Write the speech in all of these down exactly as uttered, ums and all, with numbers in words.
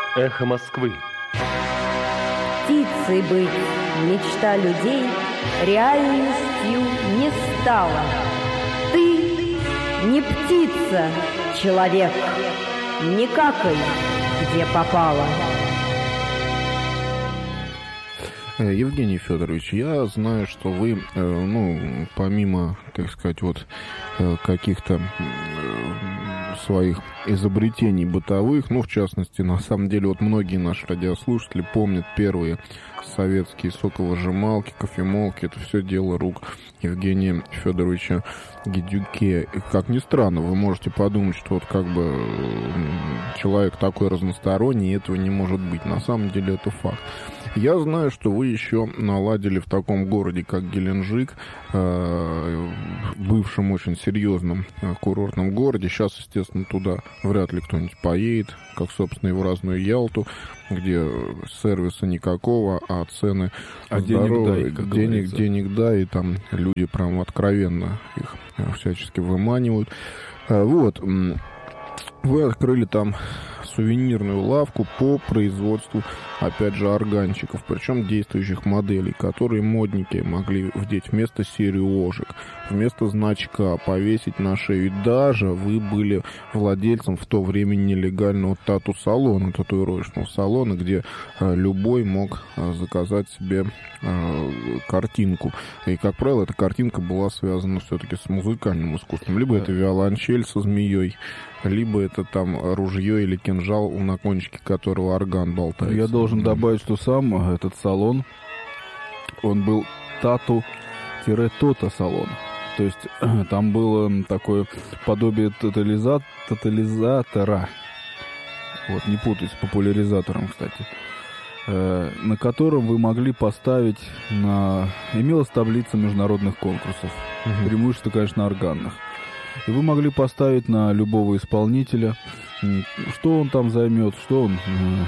Эхо Москвы. Птицей быть, мечта людей, реальностью не стала. Ты не птица, человек, не какай, где попало. Евгений Федорович, я знаю, что вы, ну, помимо, так сказать, вот каких-то своих изобретений бытовых, ну, в частности, на самом деле, вот многие наши радиослушатели помнят первые советские соковыжималки, кофемолки, это все дело рук Евгения Федоровича Гедюке. И, как ни странно, вы можете подумать, что вот как бы человек такой разносторонний, и этого не может быть. На самом деле это факт. Я знаю, что вы еще наладили в таком городе, как Геленджик, бывшем очень серьезном курортном городе. Сейчас, естественно, туда вряд ли кто-нибудь поедет, как, собственно, и в разную Ялту, где сервиса никакого, а цены а здоровые. Денег дай, денег, денег дай, и там люди прям откровенно их всячески выманивают. Вот. Вы открыли там сувенирную лавку по производству, опять же, органчиков, причем действующих моделей, которые модники могли вдеть вместо серии ложек, вместо значка повесить на шею. И даже вы были владельцем в то время нелегального тату-салона, татуировочного салона, где э, любой мог э, заказать себе э, картинку. И, как правило, эта картинка была связана все-таки с музыкальным искусством. Либо это виолончель со змеей, либо это там ружье или кинжал, на кончике которого орган болтается. Я должен добавить, что сам этот салон, он был тату-тота-салон. То есть там было такое подобие тотализа... тотализатора. Вот, не путать с популяризатором, кстати. Э, на котором вы могли поставить на... Имелась таблица международных конкурсов. Угу. Преимущество, конечно, органных. И вы могли поставить на любого исполнителя, что он там займет, что он,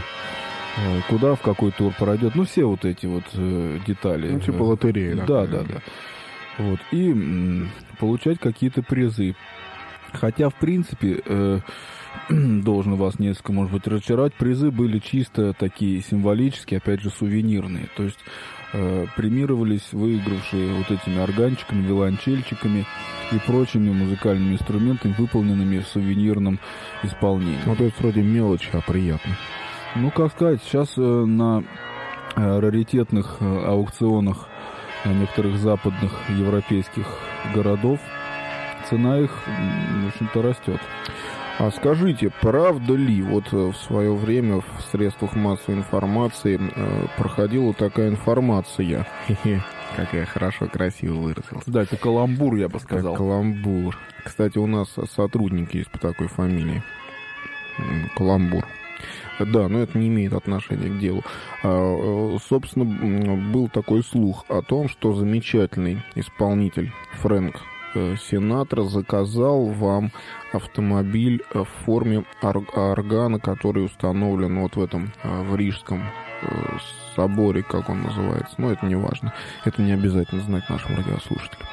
куда, в какой тур пройдет. Ну, все вот эти вот детали. Ну, типа лотереи. Да, да, да, да. Вот. И м, получать какие-то призы. Хотя, в принципе, э, должен вас несколько, может быть, разочаровать, призы были чисто такие символические, опять же, сувенирные. То есть э, премировались выигравшие вот этими органчиками, виолончельчиками и прочими музыкальными инструментами, выполненными в сувенирном исполнении. Ну, то есть вроде мелочи, а приятно. Ну, как сказать, сейчас э, на э, раритетных э, аукционах э, некоторых западных европейских городов цена их, в общем-то, растет. А скажите, правда ли, вот в свое время в средствах массовой информации э, проходила такая информация? Как я хорошо, красиво выразился. Да, это каламбур, я бы сказал. Как каламбур. Кстати, у нас сотрудники есть по такой фамилии. Каламбур. Да, но это не имеет отношения к делу. А, собственно, был такой слух о том, что замечательный исполнитель Фрэнк Синатра заказал вам автомобиль в форме органа, который установлен вот в этом, в Рижском соборе, как он называется. Но это не важно. Это не обязательно знать нашим радиослушателям.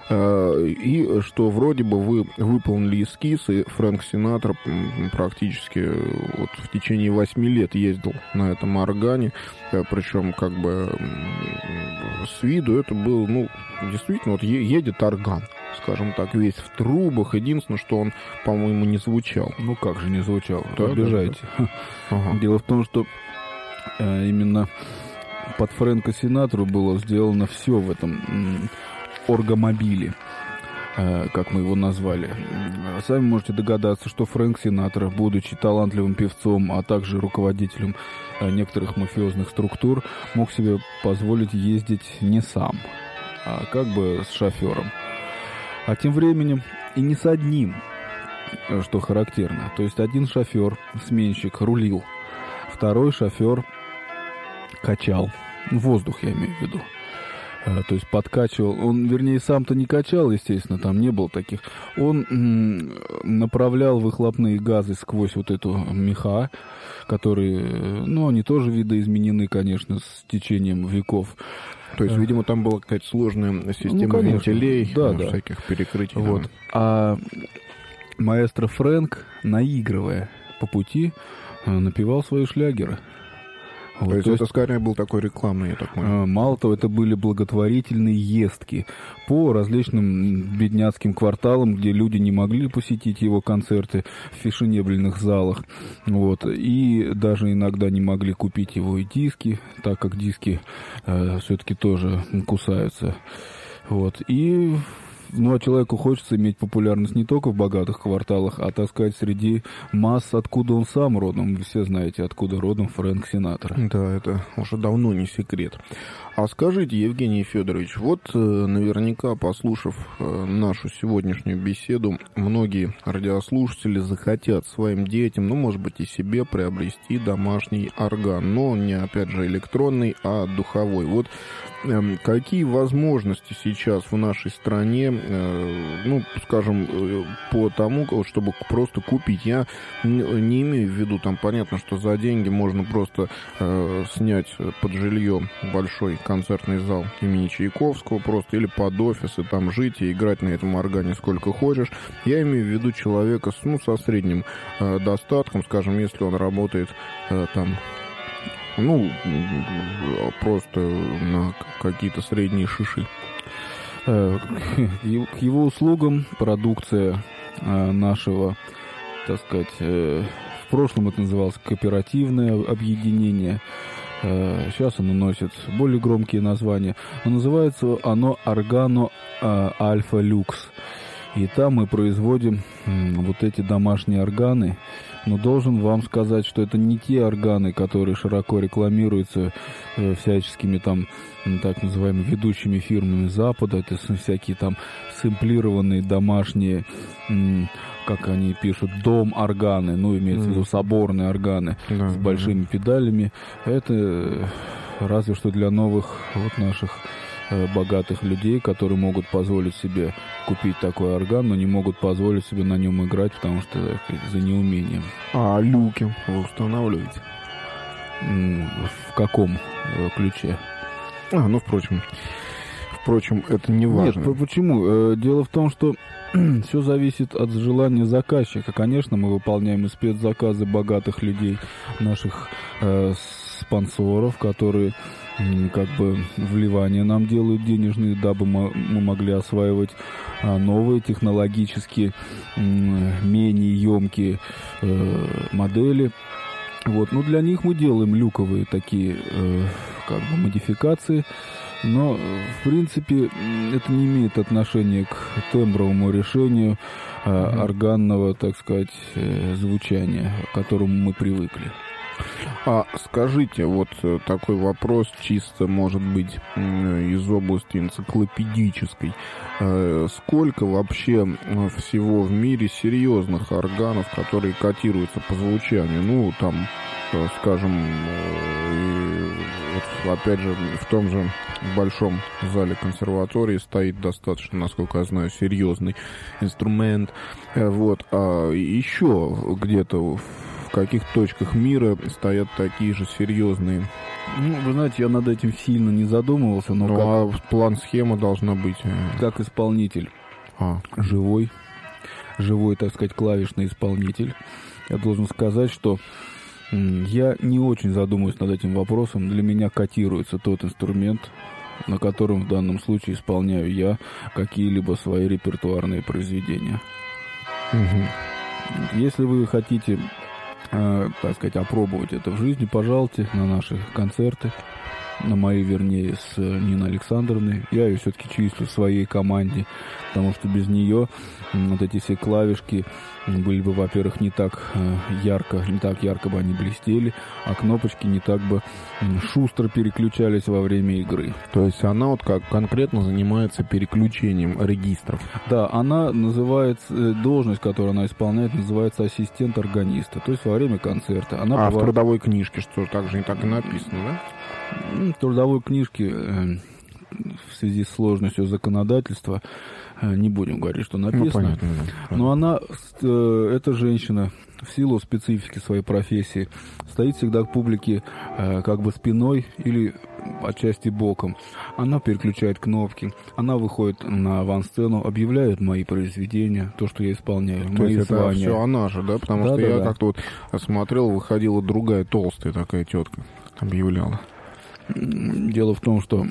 И что вроде бы вы выполнили эскиз, и Фрэнк Синатра практически вот в течение восьми лет ездил на этом органе. Причем как бы с виду это был, ну, действительно, вот едет орган, скажем так, весь в трубах. Единственное, что он, по-моему, не звучал. Ну как же не звучал? Да, Вы обижаете. Да, да. Ага. Дело в том, что э, именно под Фрэнка Синатру было сделано все в этом м, оргомобиле, э, как мы его назвали. Сами можете догадаться, что Фрэнк Синатра, будучи талантливым певцом, а также руководителем э, некоторых мафиозных структур, мог себе позволить ездить не сам, а как бы с шофером. А тем временем и не с одним, что характерно. То есть один шофер, сменщик, рулил, второй шофер качал. Воздух, я имею в виду. То есть подкачивал. Он, вернее, сам-то не качал, естественно, там не было таких. Он м- направлял выхлопные газы сквозь вот эту меха, которые, ну, они тоже видоизменены, конечно, с течением веков. То есть, видимо, там была какая-то сложная система, ну, вентилей, да, ну, да. всяких перекрытий. Вот. Да. А маэстро Фрэнк, наигрывая по пути напевал свои шлягеры. Вот, то есть то это есть, скорее был такой рекламный, я так понимаю. Мало того, это были благотворительные ездки по различным бедняцким кварталам, где люди не могли посетить его концерты в фешенебельных залах. Вот, и даже иногда не могли купить его и диски, так как диски э, все-таки тоже кусаются. Вот, и... Ну, а человеку хочется иметь популярность не только в богатых кварталах, а, так сказать, среди масс, откуда он сам родом. Вы все знаете, откуда родом Фрэнк Синатра. Да, это уже давно не секрет. А скажите, Евгений Федорович, вот наверняка, послушав нашу сегодняшнюю беседу, многие радиослушатели захотят своим детям, ну, может быть, и себе приобрести домашний орган, но не, опять же, электронный, а духовой. Вот э, какие возможности сейчас в нашей стране, э, ну, скажем, э, по тому, чтобы просто купить? Я не, не имею в виду, там, понятно, что за деньги можно просто э, снять под жилье большой концертный зал имени Чайковского просто, или под офис, и там жить и играть на этом органе сколько хочешь. Я имею в виду человека с, ну, со средним э, достатком, скажем, если он работает э, там, ну, просто на какие-то средние шиши. К его услугам продукция нашего, так сказать, в прошлом это называлось кооперативное объединение. Сейчас оно носит более громкие названия. Но называется оно Органо Альфа Люкс. И там мы производим вот эти домашние органы. Но должен вам сказать, что это не те органы, которые широко рекламируются всяческими там так называемыми ведущими фирмами Запада. Это всякие там сэмплированные домашние, как они пишут, дом-органы, ну, имеется в виду соборные органы да, с большими да. педалями. Это разве что для новых вот наших э, богатых людей, которые могут позволить себе купить такой орган, но не могут позволить себе на нем играть, потому что так сказать, за неумением. А люки вы устанавливаете? В каком э, ключе? А, ну, впрочем... Впрочем, это не важно. Нет, почему? Дело в том, что все зависит от желания заказчика. Конечно, мы выполняем и спецзаказы богатых людей, наших э, спонсоров, которые э, как бы вливания нам делают денежные, дабы мы, мы могли осваивать э, новые технологически э, менее емкие э, модели. Вот. Но для них мы делаем люковые такие э, как бы модификации. Но, в принципе, это не имеет отношения к тембровому решению э, mm-hmm. органного, так сказать, э, звучания, к которому мы привыкли. А скажите, вот такой вопрос, чисто, может быть, из области энциклопедической. Сколько вообще всего в мире серьезных органов, которые котируются по звучанию? Ну, там, скажем, вот, опять же, в том же большом зале консерватории стоит достаточно, насколько я знаю, серьезный инструмент. Вот. А еще где-то в каких точках мира стоят такие же серьезные? Ну, вы знаете, я над этим сильно не задумывался, но ну, как... а план-схема должна быть... Как исполнитель. А. Живой. Живой, так сказать, клавишный исполнитель. Я должен сказать, что я не очень задумываюсь над этим вопросом. Для меня котируется тот инструмент, на котором в данном случае исполняю я какие-либо свои репертуарные произведения. Угу. Если вы хотите... Э, так сказать, опробовать это в жизни, пожалуйте на наши концерты, на мои, вернее, с Ниной Александровной. Я ее все-таки числю в своей команде, потому что без нее вот эти все клавишки были бы, во-первых, не так ярко, не так ярко бы они блестели, а кнопочки не так бы шустро переключались во время игры. То есть она вот как конкретно занимается переключением регистров? Да, она называется, должность, которую она исполняет, называется ассистент органиста. То есть во время концерта. Она а повар... в трудовой книжке что, так же не так и написано, да? В трудовой книжке в связи с сложностью законодательства не будем говорить, что написано. Ну, понятно, да. Но она, эта женщина, в силу специфики своей профессии, стоит всегда к публике как бы спиной или отчасти боком. Она переключает кнопки, она выходит на авансцену, объявляет мои произведения, то, что я исполняю, то мои есть звания. Это все она же, да? Потому да, что да, я да. как-то вот смотрел, выходила другая толстая такая тетка, объявляла. Дело в том, что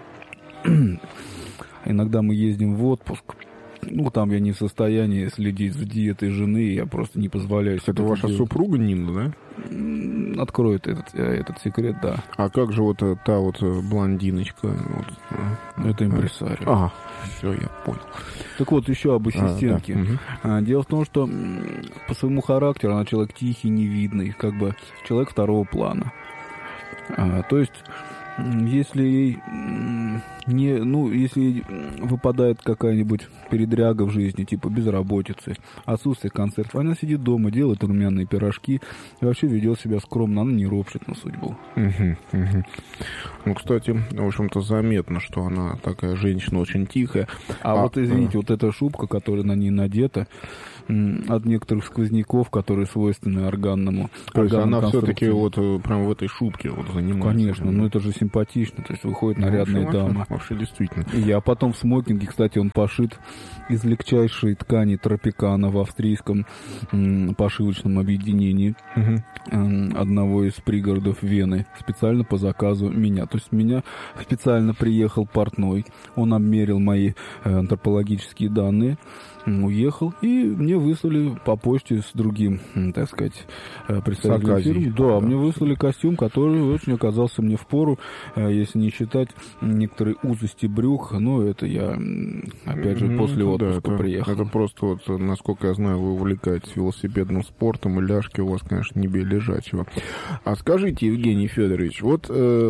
иногда мы ездим в отпуск. Ну, там я не в состоянии следить за диетой жены, я просто не позволяю себе. Это ваша делать. супруга Нина, да? Откроет этот, этот секрет, да. А как же вот та вот блондиночка? Вот, это импресарио. А, все, я понял. Так вот, еще об ассистентке. А, да. Дело в том, что по своему характеру она человек тихий, невидный, как бы человек второго плана. А, то есть, если ей не, ну, если выпадает какая-нибудь передряга в жизни, типа безработицы, отсутствие концертов, она сидит дома, делает румяные пирожки и вообще ведет себя скромно, она не ропщет на судьбу. Угу, угу. Ну, кстати, в общем-то, заметно, что она такая женщина очень тихая. А, а вот, извините, а... вот эта шубка, которая на ней надета, от некоторых сквозняков, которые свойственны органному. То есть она все-таки вот прям в этой шубке вот занимается. Конечно, но это же симпатично, то есть выходит нарядная ну, дама. Вообще действительно. Я потом в смокинге, кстати, он пошит из легчайшей ткани тропикана в австрийском м, пошивочном объединении угу. м, одного из пригородов Вены, специально по заказу меня. То есть меня специально приехал портной, он обмерил мои э, антропологические данные, уехал, и мне выслали по почте с другим, так сказать, представителем фирмы. Да, да, мне выслали костюм, который очень оказался мне впору, если не считать некоторые узости брюх. Ну, это я, опять же, после ну, отпуска да, это, приехал. Это просто, вот, насколько я знаю, вы увлекаетесь велосипедным спортом, и ляжки у вас, конечно, не бей лежачего. А скажите, Евгений Федорович, вот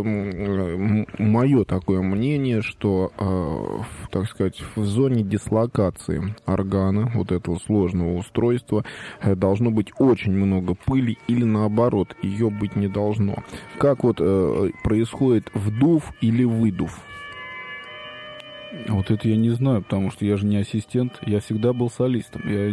э, мое такое мнение, что, э, так сказать, в зоне дислокации органа, вот этого сложного устройства, должно быть очень много пыли или наоборот, ее быть не должно. Как вот э, происходит вдув или выдув? Вот это я не знаю, потому что я же не ассистент, я всегда был солистом, я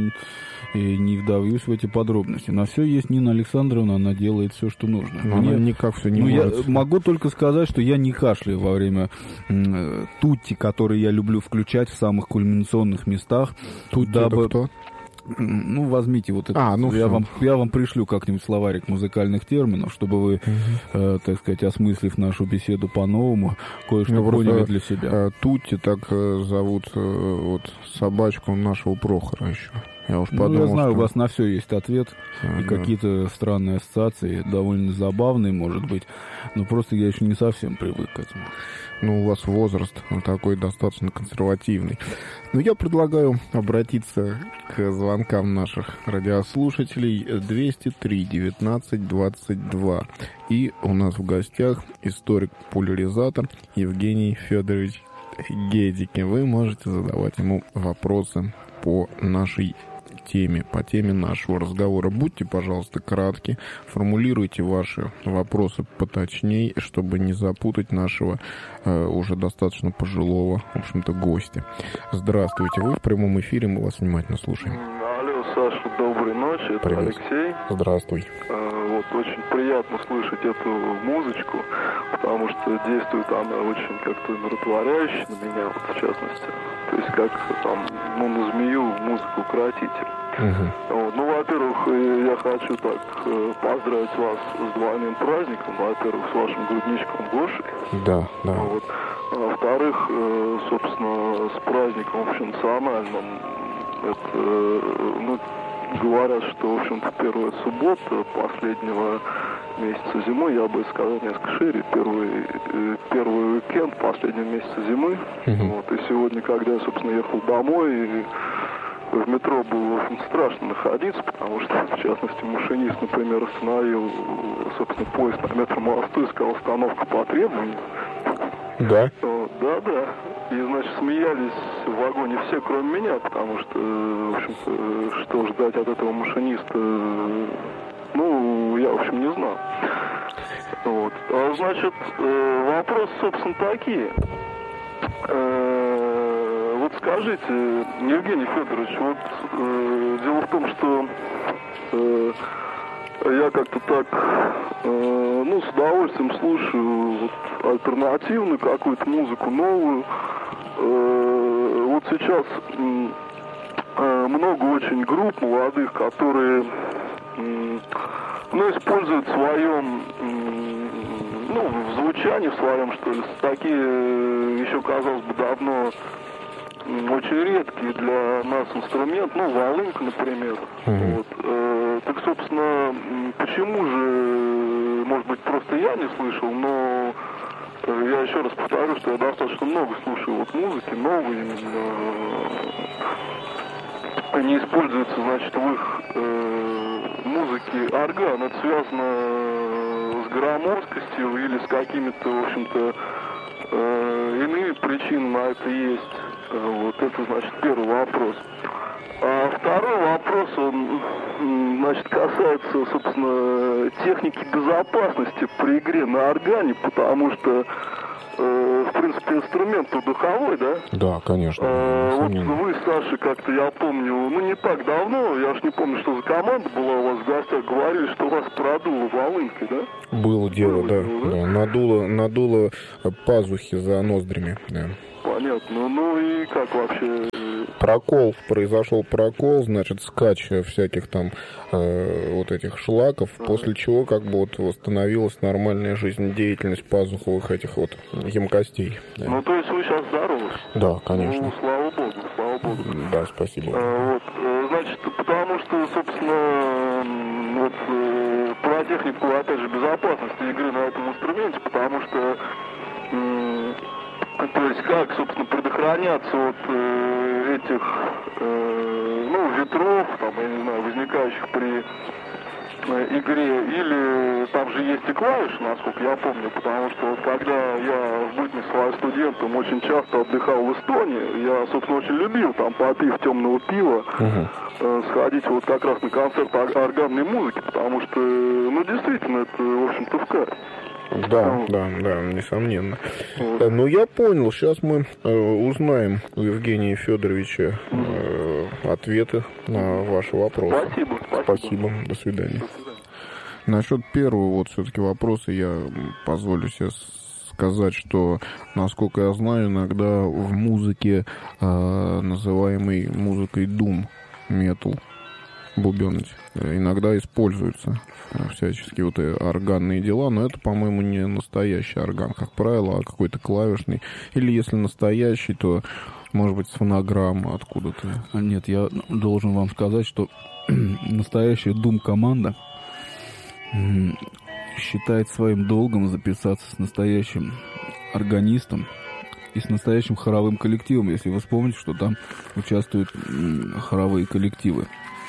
и не вдавлюсь в эти подробности. На все есть Нина Александровна, она делает все, что нужно. Но Мне, она никак все не ну, может. Я могу только сказать, что я не кашляю во время э, тутти, которые я люблю включать в самых кульминационных местах. Тутти дабы... это кто? Ну, возьмите вот это. А, ну я, вам, я вам пришлю как-нибудь словарик музыкальных терминов, чтобы вы, угу. э, так сказать, осмыслив нашу беседу по-новому, кое-что ну, поняли для себя. Э, Тутти так э, зовут э, вот собачку нашего Прохора еще. Я уж подумал, ну, я знаю, что... у вас на все есть ответ, а, и да. какие-то странные ассоциации, довольно забавные, может быть, но просто я еще не совсем привык к этому. Ну, у вас возраст такой достаточно консервативный. Но я предлагаю обратиться к звонкам наших радиослушателей двести три девятнадцать двадцать два. И у нас в гостях историк-популяризатор Евгений Федорович Гедики. Вы можете задавать ему вопросы по нашей теме, по теме нашего разговора. Будьте, пожалуйста, кратки, формулируйте ваши вопросы поточнее, чтобы не запутать нашего э, уже достаточно пожилого, в общем-то, гостя. Здравствуйте, вы в прямом эфире, мы вас внимательно слушаем. Алло, Саша, доброй ночи, это Привет. Алексей. Здравствуй. Вот, очень приятно слышать эту музычку, потому что действует она очень как-то умиротворяюще на меня, вот, в частности. То есть как там, ну, на змею музыку укротитель. Uh-huh. Вот. Ну, во-первых, я хочу так поздравить вас с двойным праздником. Во-первых, с вашим грудничком Гошей. Да, да. Вот. А во-вторых, собственно, с праздником, в общем, национальным. Это, ну, говорят, что, в общем-то, первая суббота последнего месяца зимы, я бы сказал несколько шире, первый, первый уикенд последнего месяца зимы. Uh-huh. Вот. И сегодня, когда я, собственно, ехал домой, и в метро было, в общем, страшно находиться, потому что, в частности, машинист, например, остановил, собственно, поезд на метромосту и сказал: остановка по требованию. Да? Да, да. И, значит, смеялись в вагоне все, кроме меня, потому что, в общем-то, что ждать от этого машиниста, ну, я, в общем, не знал. Вот. А, значит, вопросы, собственно, такие. Вот скажите, Евгений Федорович, вот дело в том, что я как-то так, э, ну, с удовольствием слушаю вот, альтернативную какую-то музыку, новую. Э, вот сейчас э, много очень групп молодых, которые, э, ну, используют в своем, э, ну, в звучании в своем, что ли, такие, еще, казалось бы, давно очень редкие для нас инструмент, ну, волынка, например. Mm-hmm. Вот. Э, так, собственно, почему же, может быть, просто я не слышал, но э, я еще раз повторю, что я достаточно много слушаю вот музыки, новой именно. Они используются, значит, в их э, музыке орган. Это связано с громоздкостью или с какими-то, в общем-то, э, иными причинами на это есть. Вот это, значит, первый вопрос. А второй вопрос, он, значит, касается, собственно, техники безопасности при игре на органе, потому что, э, в принципе, инструмент-то духовой, да? Да, конечно. А, вот вы, Саша, как-то, я помню, ну, не так давно, я уж не помню, что за команда была у вас в гостях, говорили, что вас продуло волынкой, да? Было дело, Было да, дело, да, да. Надуло, надуло пазухи за ноздрями, да. Понятно. Ну и как вообще? Прокол, произошел прокол, значит, скач всяких там э, вот этих шлаков, ага. После чего как бы вот восстановилась нормальная жизнедеятельность пазуховых этих вот емкостей. Да. Ну, то есть вы сейчас здоровы? Да, конечно. Ну, слава богу, слава богу. Да, спасибо. А, вот, значит, потому что, собственно, вот про технику, опять же, безопасности игры на этом инструменте, потому что то есть как, собственно, предохраняться от э, этих, э, ну, ветров, там, я не знаю, возникающих при э, игре, или там же есть и клавиши, насколько я помню, потому что вот когда я в бытность своим студентом очень часто отдыхал в Эстонии, я, собственно, очень любил там, попив темного пива, uh-huh. э, сходить вот как раз на концерт органной музыки, потому что, ну, действительно, это, в общем-то, в кайф. Да, да, да, несомненно. Вот. Ну, я понял. Сейчас мы э, узнаем у Евгения Федоровича э, ответы на ваши вопросы. Спасибо. Спасибо. Спасибо. До свидания. До свидания. Насчет первого вот все-таки вопроса я позволю себе сказать, что, насколько я знаю, иногда в музыке, э, называемой музыкой Doom Metal, бубенить, иногда используются всяческие вот органные дела, но это, по-моему, не настоящий орган, как правило, а какой-то клавишный. Или если настоящий, то, может быть, с фонограммы откуда-то. Нет, я должен вам сказать, что настоящая Doom-команда считает своим долгом записаться с настоящим органистом и с настоящим хоровым коллективом, если вы вспомните, что там участвуют хоровые коллективы.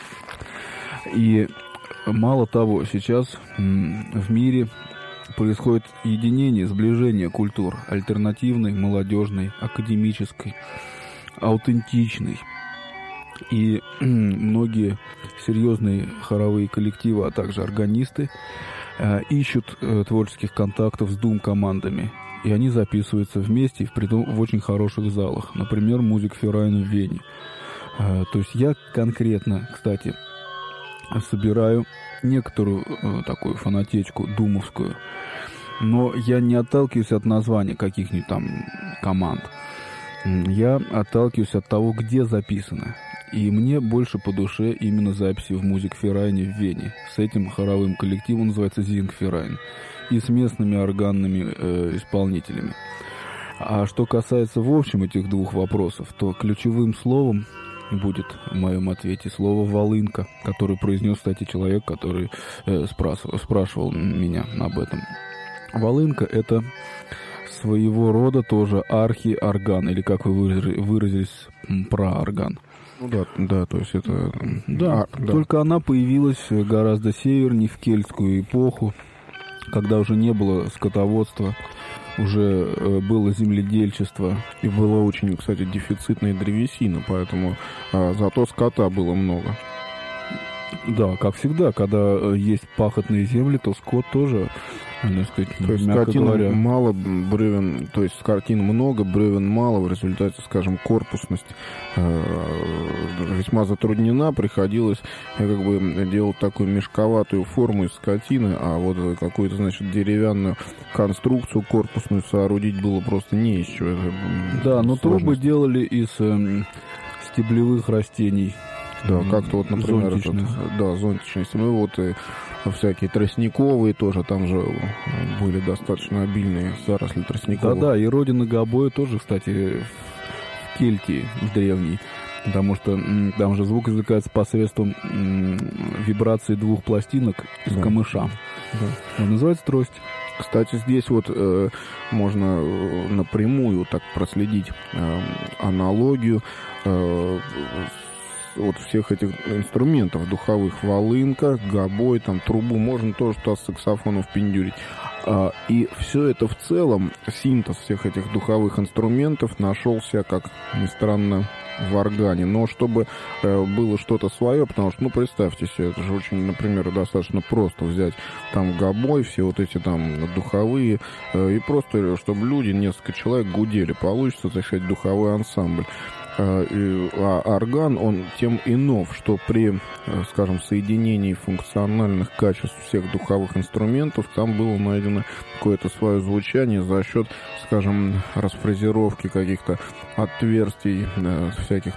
И мало того, сейчас в мире происходит единение, сближение культур альтернативной, молодежной, академической, аутентичной. И многие серьезные хоровые коллективы, а также органисты ищут творческих контактов с Doom-командами. И они записываются вместе, в, притом, в очень хороших залах. Например, Musikverein в Вене. То есть я конкретно, кстати, собираю некоторую э, такую фанатечку думовскую, но я не отталкиваюсь от названия каких-нибудь там команд. Я отталкиваюсь от того, где записано. И мне больше по душе именно записи в Musikverein в Вене. С этим хоровым коллективом, называется Singverein, и с местными органными э, исполнителями. А что касается в общем этих двух вопросов, то ключевым словом будет в моем ответе слово «волынка», которое произнес, кстати, человек, который э, спрашивал, спрашивал меня об этом. Волынка — это своего рода тоже архиорган, или, как вы выразились, проорган. Ну да, да, то есть это... Да, а, да, только она появилась гораздо севернее, в кельтскую эпоху, когда уже не было скотоводства, уже было земледельчество. И была очень, кстати, дефицитная древесина, поэтому а, зато скота было много. Да, как всегда, когда есть пахотные земли, то скот тоже Или, сказать, то есть картин мало, бревен, то есть картин много, бревен мало, в результате, скажем, корпусность э, весьма затруднена, приходилось я как бы делать такую мешковатую форму из скотины, а вот какую-то, значит, деревянную конструкцию корпусную соорудить было просто не из чего. Да, но трубы делали из э, стеблевых растений. Да, как-то вот, например, этот, да, зонтичность. Ну и вот и всякие тростниковые тоже, там же были достаточно обильные заросли тростниковых. Да-да, и родина гобоя тоже, кстати, в Кельтии, в древней, потому что там же звук извлекается посредством вибрации двух пластинок из да. камыша. Да. Он называется трость. Кстати, здесь вот э, можно напрямую так проследить э, аналогию э, вот всех этих инструментов духовых: волынка, гобой, там трубу, можно тоже туда с саксофоном впендюрить. А, и все это в целом, синтез всех этих духовых инструментов нашелся, как ни странно, в органе. Но чтобы э, было что-то свое, потому что, ну, представьте себе, это же очень, например, достаточно просто взять там гобой, все вот эти там духовые, э, и просто, чтобы люди, несколько человек гудели, получится, так сказать, духовой ансамбль. А орган, он тем и нов, что при, скажем, соединении функциональных качеств всех духовых инструментов там было найдено какое-то свое звучание за счет, скажем, расфразировки каких-то отверстий, всяких